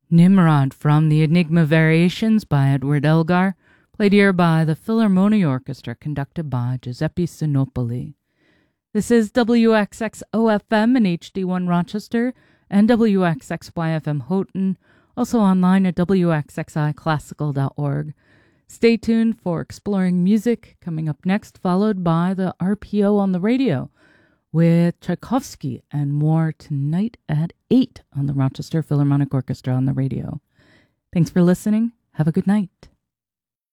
Nimrod from the Enigma Variations by Edward Elgar, played here by the Philharmonia Orchestra, conducted by Giuseppe Sinopoli. This is WXXOFM in HD1 Rochester and WXXYFM Houghton, also online at WXXIClassical.org. Stay tuned for Exploring Music, coming up next, followed by the RPO on the radio, with Tchaikovsky and more tonight at 8 on the Rochester Philharmonic Orchestra on the radio. Thanks for listening. Have a good night.